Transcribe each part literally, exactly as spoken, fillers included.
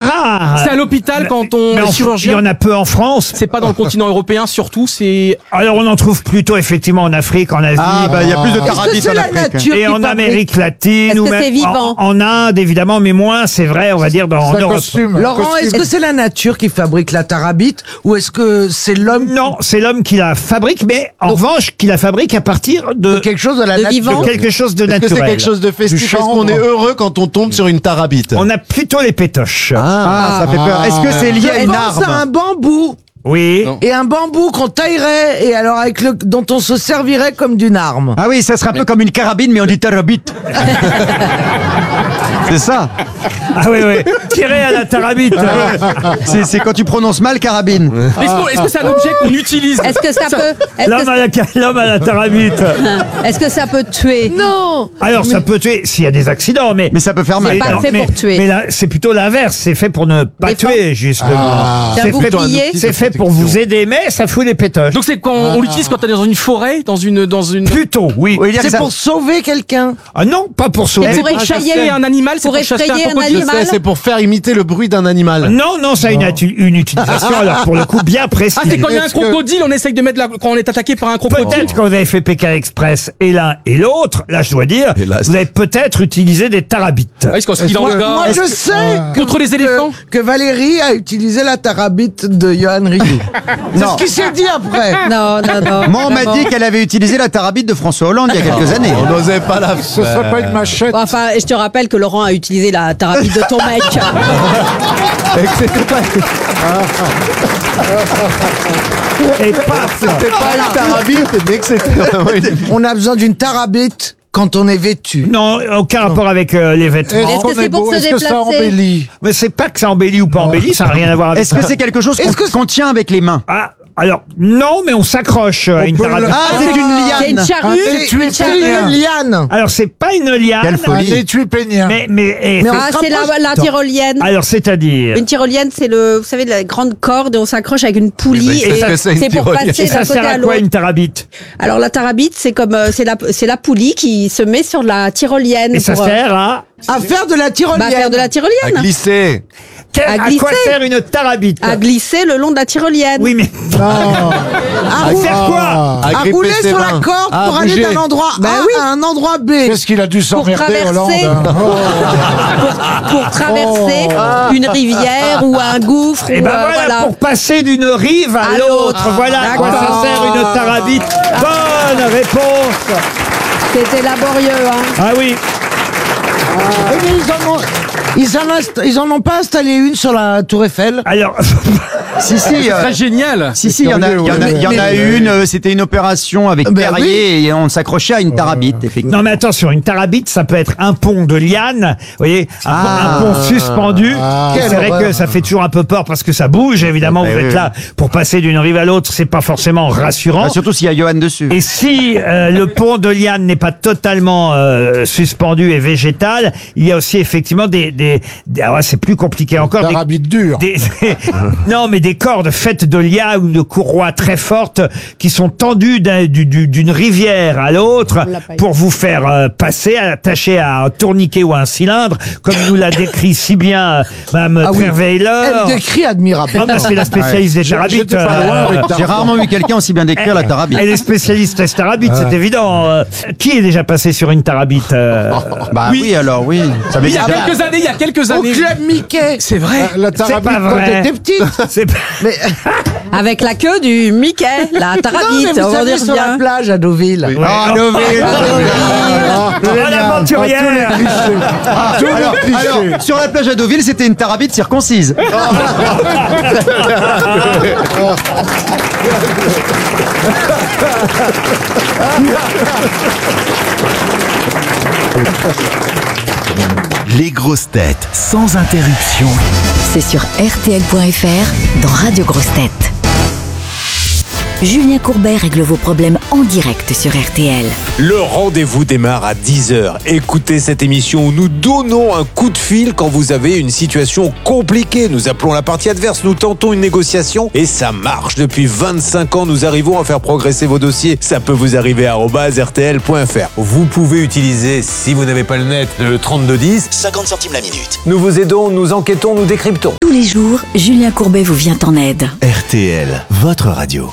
rare. C'est à l'hôpital quand on Mais est en- chirurgien. Il y en a peu en France. C'est pas dans le continent européen, surtout, c'est... Alors on en trouve plutôt effectivement en Afrique, en Asie. Ah, bah, il y a plus de Est-ce que tarabites c'est en la Afrique. nature Et qui en fabrique Amérique latine, Est-ce ou que même c'est vivant en, en Inde évidemment, mais moins, c'est vrai, on va dire dans en C'est un Europe. costume. Laurent, est-ce que c'est la nature qui fabrique la tarabite ou est-ce que c'est l'homme Non, c'est l'homme qui la fabrique, mais en revanche qui la fabrique à partir de, de quelque chose de la De nature vivant. de quelque chose de Est-ce que naturel. c'est quelque chose de festif? Du Est-ce qu'on chanvre. est heureux quand on tombe sur une tarabite? On a plutôt les pétoches. Ah, ça fait peur. Est-ce que c'est lié à Je une pense à un arme? bambou Oui. Non. et un bambou qu'on taillerait et alors avec le dont on se servirait comme d'une arme. Ah oui, ça serait un peu comme une carabine, mais on dit tarabite. C'est ça. Ah oui, oui. Tirer à la tarabite. C'est c'est quand tu prononces mal carabine. Est-ce que- est-ce que c'est un objet qu'on utilise? Est-ce que ça peut, est-ce L'homme que, à, la, l'homme à la tarabite. est-ce que ça peut tuer? Non. Alors ça peut tuer s'il y a des accidents, mais... Mais ça peut faire mal. C'est pas alors, fait mais- pour tuer. Mais là, c'est plutôt l'inverse. C'est fait pour ne pas Défendre. tuer, justement. C'est un C'est fait, bouclier. c'est fait pour vous aider, mais ça fout les pétoches. Donc c'est quand on l'utilise quand t'es dans une forêt, dans une... Dans une... Plutôt, oui. Oui, dire que C'est ça- pour sauver quelqu'un. Ah non, pas pour sauver. Et pour Pour chasser effrayer un animal, c'est pour pour chasser effrayer un un crocodile. animal. Je sais, c'est pour faire imiter le bruit d'un animal. Non, non, ça a une, atu- une utilisation, alors pour le coup, bien précise. Ah, c'est quand il y a un Est-ce que- crocodile, on essaye de mettre la... quand on est attaqué par un crocodile. Peut-être quand vous avez fait Pékin Express et l'un et l'autre, là je dois dire, Hélas. vous avez peut-être utilisé des tarabites. Ah, est-ce qu'on se Moi, regarde moi, je sais que, Contre les éléphants que, que Valérie a utilisé la tarabite de Johan Rioux. C'est ce qui s'est dit après. Non, non, non. Moi, on m'a non. dit qu'elle avait utilisé la tarabite de François Hollande il y a quelques années. On n'osait pas la Ce serait pas une machette. Bon, enfin, je te rappelle que Laurent a utilisé la tarabite de ton mec. Et que c'était pas, Et paf c'était pas une tarabite, mais que c'était vraiment une... On a besoin d'une tarabite quand on est vêtu. Non, aucun rapport avec euh, les vêtements. Est-ce que qu'on c'est est pour beau? se Est-ce que ça déplacer? embellit? Mais c'est pas que ça embellit ou pas embellit, ça n'a rien à voir avec Est-ce que ça. c'est quelque chose qu'on Est-ce que- qu'on tient avec les mains? Ah, alors, non, mais on s'accroche à une peut tarabite. le- Ah, c'est une C'est une liane. charrue. Un étui Une charrue. pénien. Une liane. Alors, c'est pas une liane. Quelle Un folie. étui pénien. Mais, mais, et- Mais on Ah, se c'est la, rapproche. la tyrolienne. alors, c'est-à-dire. Une tyrolienne, c'est le, vous savez, la grande corde et on s'accroche avec une poulie Oui, bah, et c'est ce que c'est une c'est pour tyrolienne. passer Et ça d'un côté sert à à quoi l'autre. une tarabite? Alors la tarabite, c'est comme, euh, c'est la, c'est la poulie qui se met sur la tyrolienne. Et ça pour, euh, sert à. À faire de la tyrolienne. bah, faire de la à tyrolienne. glisser. Quel- À à glisser. quoi sert une tarabite? À glisser le long de la tyrolienne. Oui, mais. À, À rou- faire quoi? À à gripper rouler ses sur mains. la corde À pour aller bouger. d'un endroit Bah A oui. à un endroit B. Qu'est-ce qu'il a dû s'emmerder, traverser. Hollande hein Pour traverser une rivière ou un gouffre. Et ou, ben euh, voilà, voilà. pour passer d'une rive à, À l'autre. l'autre. Voilà à quoi ça D'accord. sert une tarabite. Bonne réponse. C'était laborieux, hein. Ah oui. Eh bien, ils en ont, ils en, inst- ils en ont pas installé une sur la Tour Eiffel. Alors, Si, si. euh, Très génial. Si, si, il y en a, il y en a, il y en a une, euh, c'était une opération avec Ben Perrier et on s'accrochait à une tarabite, effectivement. non mais attention, une tarabite, ça peut être un pont de liane, vous voyez, un, pont- Ah. un pont suspendu. Ah. Et c'est Quelle vrai horreur. que ça fait toujours un peu peur parce que ça bouge, évidemment, Eh vous oui, êtes oui. là pour passer d'une rive à l'autre, c'est pas forcément rassurant. Ah, surtout s'il y a Johan dessus. Et si euh, le pont de liane n'est pas totalement euh, suspendu et végétal, il y a aussi effectivement des... des, des- ah ouais, c'est plus compliqué encore. Des, Tarabite dure. des- non, mais des cordes faites de lias ou de courroies très fortes qui sont tendues d'un- du- du- d'une rivière à l'autre On l'a pas eu. pour vous faire euh, passer, attachées à un tourniquet ou un cylindre, comme nous l'a décrit si bien euh, Mme Ah oui. Trierweiler. Elle décrit admirablement. Ah, mais c'est la spécialiste des J'ai- tarabites. j'étais pas loin avec J'ai rarement vu quelqu'un aussi bien décrire la tarabite. Elle est spécialiste des tarabites, c'est évident. Euh, Qui est déjà passé sur une tarabite euh, Bah oui, alors oui. Ça veut Il y dire a quelques années, il y a quelques Au années. club Mickey. C'est vrai. La tarabite pas quand vrai. t'étais petite. C'est pas- Mais, Avec la queue du Mickey, la non, mais tarabite, vous on savez, y sur la revient. plage à Deauville. Ouais. Ah, Deauville. Oh, l'aventurière. Ah, alors, alors, sur la plage à Deauville, c'était une tarabite circoncise. Les grosses têtes sans interruption. C'est sur R T L point F R dans Radio Grosses Têtes. Julien Courbet règle vos problèmes en direct sur R T L. Le rendez-vous démarre à dix heures. Écoutez cette émission où nous donnons un coup de fil quand vous avez une situation compliquée. Nous appelons la partie adverse, nous tentons une négociation et ça marche. Depuis vingt-cinq ans, nous arrivons à faire progresser vos dossiers. Ça peut vous arriver à arobase r t l point f r. Vous pouvez utiliser, si vous n'avez pas le net, le trente-deux dix. cinquante centimes la minute. Nous vous aidons, nous enquêtons, nous décryptons. Tous les jours, Julien Courbet vous vient en aide. R T L, votre radio.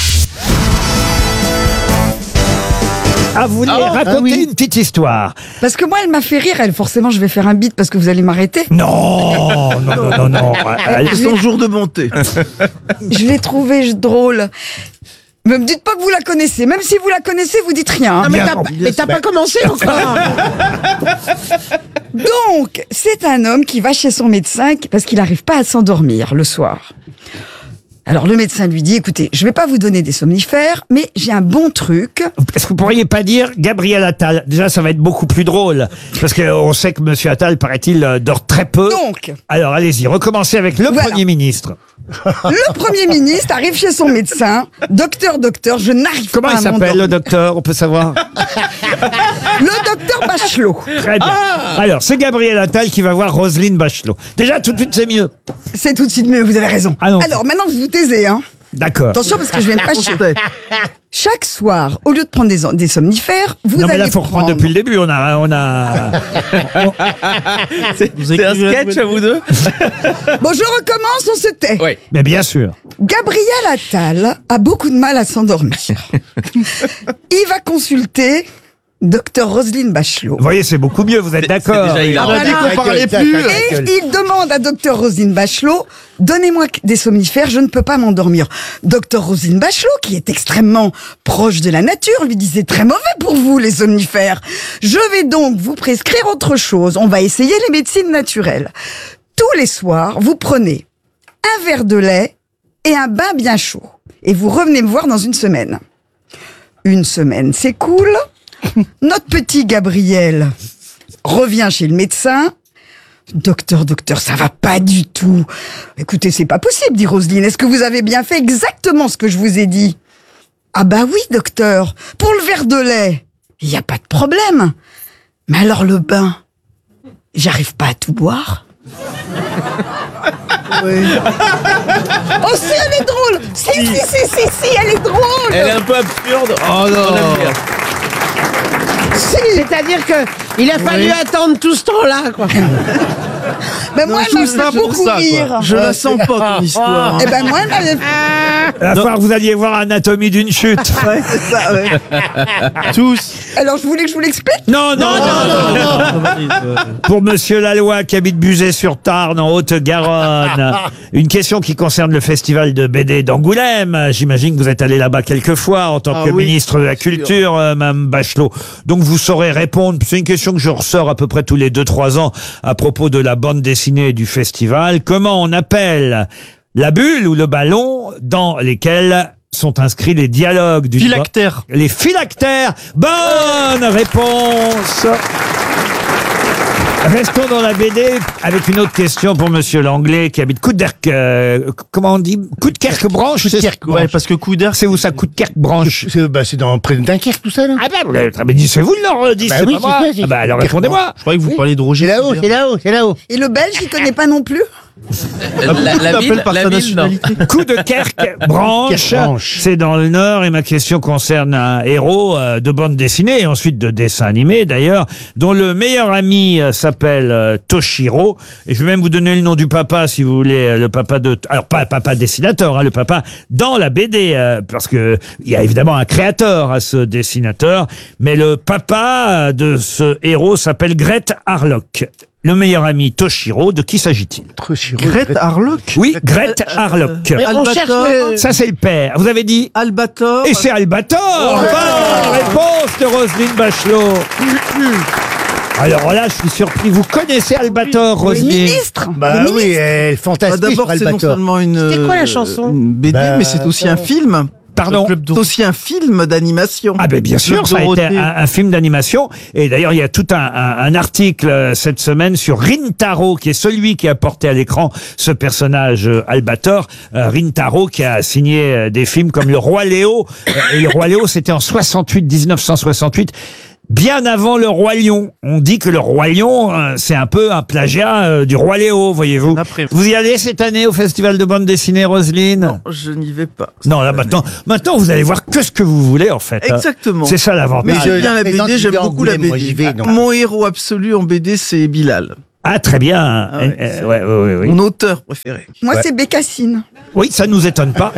Ah, vous voulez Ah, raconter ah oui. une petite histoire? Parce que moi, elle m'a fait rire, elle. Forcément, je vais faire un beat parce que vous allez m'arrêter. Non, non, non, non, non. Elle- C'est son jour de bonté. Je l'ai trouvée drôle. Ne me dites pas que vous la connaissez. Même si vous la connaissez, vous dites rien. Non, mais Bien, t'as bon, pas- mais t'as pas commencé encore. Donc, c'est un homme qui va chez son médecin parce qu'il n'arrive pas à s'endormir le soir. Alors, le médecin lui dit, écoutez, je vais pas vous donner des somnifères, mais j'ai un bon truc. Est-ce que vous pourriez pas dire Gabriel Attal? Déjà, ça va être beaucoup plus drôle. Parce qu'on sait que Monsieur Attal, paraît-il, euh, dort très peu. Donc, Alors, allez-y, recommencez avec le Voilà. Premier ministre. le Premier ministre arrive chez son médecin. Docteur, docteur, je n'arrive Comment pas il à s'appelle, le m'endormir. docteur? On peut savoir? Le docteur Bachelot. Très bien. Alors, c'est Gabriel Attal qui va voir Roselyne Bachelot. Déjà, tout de suite, c'est mieux. C'est tout de suite mieux, vous avez raison. Ah non. Alors, maintenant, vous vous taisez, hein. D'accord. Attention, parce que je vais me fâcher. Chaque soir, au lieu de prendre des, des somnifères, vous Non, mais allez là, faut reprendre prendre... depuis le début. On a, on a. C'est un sketch à vous deux. Bon, je recommence, on se tait. Oui. Mais bien sûr. Gabriel Attal a beaucoup de mal à s'endormir. Il va consulter docteur Roselyne Bachelot. Vous voyez, c'est beaucoup mieux. Vous êtes d'accord? déjà hilarant. On a dit qu'on parlait plus. Et il demande à docteur Roselyne Bachelot, donnez-moi des somnifères, je ne peux pas m'endormir. Docteur Roselyne Bachelot, qui est extrêmement proche de la nature, lui dit, c'est très mauvais pour vous, les somnifères. Je vais donc vous prescrire autre chose. On va essayer les médecines naturelles. Tous les soirs, vous prenez un verre de lait et un bain bien chaud. Et vous revenez me voir dans une semaine. Une semaine s'écoule. Notre petit Gabriel revient chez le médecin. Docteur, docteur, ça va pas du tout. Écoutez, c'est pas possible, dit Roselyne. Est-ce que vous avez bien fait exactement ce que je vous ai dit? Ah bah oui, docteur. Pour le verre de lait, il y a pas de problème. Mais alors le bain, j'arrive pas à tout boire. Oh si, elle est drôle. Si, si, si, si, si, elle est drôle. Elle est un peu absurde. Oh non. On aime bien. Si. C'est-à-dire que il a fallu attendre tout ce temps-là, quoi. Mais moi, elle m'a fait beaucoup rire. Je la sens pas, ton histoire. Eh ben moi, elle m'avait Il va falloir que vous alliez voir Anatomie d'une chute. Ouais, c'est ça, ouais. Tous. Alors, je voulais que je vous l'explique. Non, non, non, non. Pour Monsieur Laloy qui habite Buzet-sur-Tarn en Haute-Garonne. Une question qui concerne le festival de B D d'Angoulême. J'imagine que vous êtes allé là-bas quelques fois en tant Ah que oui, ministre de la Culture, euh, Mme Bachelot. Donc vous saurez répondre. C'est une question que je ressors à peu près tous les deux trois ans à propos de la bande dessinée du festival. Comment on appelle la bulle ou le ballon dans lesquels sont inscrits les dialogues du Phylactère. Les phylactères. Bonne réponse. Restons dans la B D avec une autre question pour Monsieur Langlais qui habite Couderc. Euh, comment on dit Coudekerque-Branche. Coudekerque, ouais, parce que Couderc, c'est où ça Coudekerque-Branche? c'est bah, c'est dans près de Dunkerque tout ça là. Ah ben, vous- mais dis- c'est vous le leur dites, Bah c'est oui, pas c'est moi. ça, c'est Ah bah alors Coudekerque. répondez-moi. Je croyais que vous parliez de Roger. C'est là-haut, Couderc. c'est là-haut, c'est là-haut. Et le Belge, il connaît pas non plus. La, la T'appelles ville, par la sa ville, non. nationalité. Coudekerque-Branche. Branche. C'est dans le Nord et ma question concerne un héros euh, de bande dessinée et ensuite de dessin animé d'ailleurs, dont le meilleur ami euh, s'appelle euh, Toshiro. Et je vais même vous donner le nom du papa si vous voulez, euh, le papa de... Alors pas papa dessinateur, hein, le papa dans la B D, euh, parce que il y a évidemment un créateur à ce dessinateur, mais le papa euh, de ce héros s'appelle Grete Harlock. Le meilleur ami Toshiro, de qui s'agit-il? Grete Harlock. Oui, Grete Harlock. Mais on cherche le- Ça, c'est le père. Vous avez dit Albator. Et c'est Albator. Bonne réponse de Roselyne Bachelot. Alors là, je suis surpris. Vous connaissez Albator, Le Roselyne? ministre. Bah oui, elle est fantastique. D'abord, c'est non Albator. seulement une, C'était quoi la euh, chanson une B D, Bah, mais c'est aussi un film. Pardon. C'est aussi un film d'animation. Ah ben bien sûr, Club ça a été Dorothée. un, un film d'animation. Et d'ailleurs, il y a tout un, un, un article euh, cette semaine sur Rintaro, qui est celui qui a porté à l'écran ce personnage euh, Albator. Euh, Rintaro qui a signé euh, des films comme Le Roi Léo. Euh, et Le Roi Léo, c'était en soixante-huit, dix-neuf cent soixante-huit. Bien avant le Roi Lion. On dit que le Roi Lion, euh, c'est un peu un plagiat euh, du Roi Léo, voyez-vous. Après. Vous y allez cette année au Festival de bande dessinée, Roselyne? Non, je n'y vais pas. Non, là maintenant, maintenant vous allez voir que ce que vous voulez en fait. Exactement. C'est ça l'avantage. Mais j'aime bien la B présente, D, il j'aime va en beaucoup la B Angoulême, moi, j'y D. vais, donc. Mon héros absolu en B D, c'est Bilal. Ah très bien. Ah ouais, Euh, ouais, ouais, ouais, oui. Mon auteur préféré. Moi, Ouais. c'est Bécassine. Oui, ça nous étonne pas.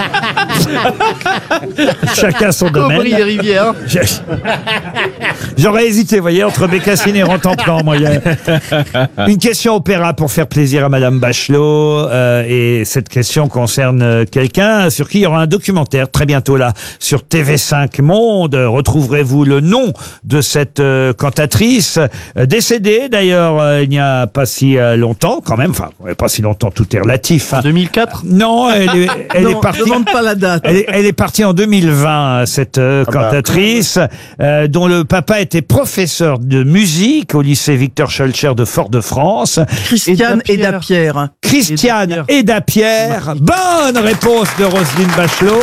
Chacun son domaine. Aubry et Rivière. J'ai- J'aurais hésité, vous voyez, entre Bécassine et Rantanplan, moi. Il y a- Une question opéra pour faire plaisir à Madame Bachelot. euh, et cette question concerne euh, quelqu'un sur qui il y aura un documentaire très bientôt là sur T V cinq Monde. Retrouverez-vous le nom de cette euh, cantatrice euh, décédée d'ailleurs euh, il n'y a pas si euh, longtemps quand même. Enfin, ouais, pas si longtemps, tout est relatif. hein. deux mille quatre. Non, elle est, elle Non, est partie. demande pas la date. Elle est, elle est partie en deux mille vingt, cette euh, cantatrice, euh, dont le papa était professeur de musique au lycée Victor Schœlcher de Fort-de-France. Christiane Et Eda Pierre. Christiane Eda Pierre. Bonne réponse de Roselyne Bachelot.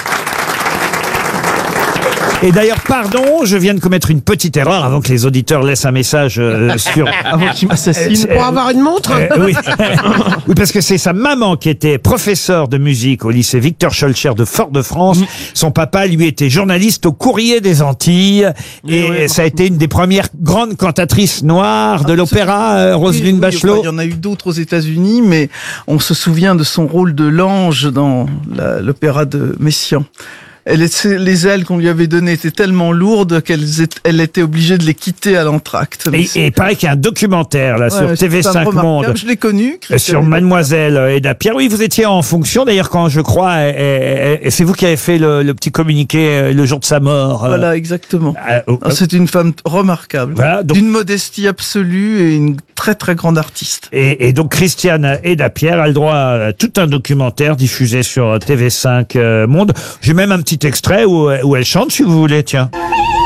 Et d'ailleurs, pardon, je viens de commettre une petite erreur avant que les auditeurs laissent un message euh, sur... Avant qu'il m'assassine. Euh, Pour avoir une montre Euh, oui. Oui, parce que c'est sa maman qui était professeure de musique au lycée Victor Schœlcher de Fort-de-France. Son papa, lui, était journaliste au Courrier des Antilles. Et ouais, ça a été une des premières grandes cantatrices noires de l'opéra, euh, Roselyne Oui, oui, Bachelot. enfin, il y en a eu d'autres aux États-Unis, mais on se souvient de son rôle de l'ange dans la- l'opéra de Messiaen. Elle était- les ailes qu'on lui avait données étaient tellement lourdes qu'elle étaient- elle était obligée de les quitter à l'entracte. Mais Et, c'est- et il paraît qu'il y a un documentaire là ouais, sur c'est T V une femme cinq remarquable. Monde. Je l'ai connue. euh, Christiane Sur Eda Mademoiselle Eda Pierre. Oui, vous étiez en fonction d'ailleurs quand je crois, et, et- et c'est vous qui avez fait le, le petit communiqué euh, le jour de sa mort. euh, Voilà, exactement. euh, euh, Ah, c'est une femme remarquable, Voilà, donc- d'une modestie absolue et une très très grande artiste. Et, et donc Christiane Eda Pierre a le droit à tout un documentaire diffusé sur T V cinq euh, Monde. J'ai même un petit extrait où, où elle chante, si vous voulez, tiens.